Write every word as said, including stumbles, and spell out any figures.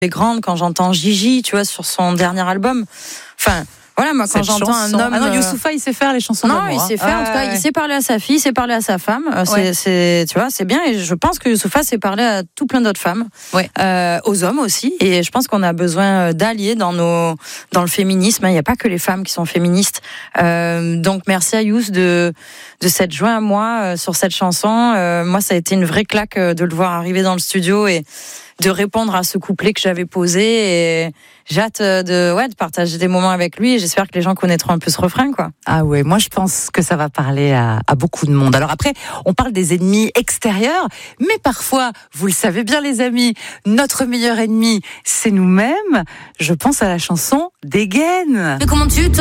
Les grandes, quand j'entends Gigi, tu vois, sur son dernier album. Enfin, voilà, moi, quand Cette j'entends chanson. un homme. Ah non, Youssoupha, il sait faire les chansons Non, d'amour. il sait hein. faire, en tout cas, ouais. il sait parler à sa fille, il sait parler à sa femme. C'est, Ouais. c'est, tu vois, c'est bien. Et je pense que Youssoupha sait parler à tout plein d'autres femmes. Ouais. Euh, aux hommes aussi. Et je pense qu'on a besoin d'alliés dans nos, dans le féminisme. Il n'y a pas que les femmes qui sont féministes. Euh, donc, merci à Youss de, de s'être joint à moi euh, sur cette chanson. Euh, moi, ça a été une vraie claque euh, de le voir arriver dans le studio et de répondre à ce couplet que j'avais posé. Et j'ai hâte de, ouais, de partager des moments avec lui. Et j'espère que les gens connaîtront un peu ce refrain, quoi. Ah ouais, moi je pense que ça va parler à, à beaucoup de monde. Alors après, on parle des ennemis extérieurs, mais parfois, vous le savez bien les amis, notre meilleur ennemi, c'est nous-mêmes. Je pense à la chanson Dégaine. Mais comment tu te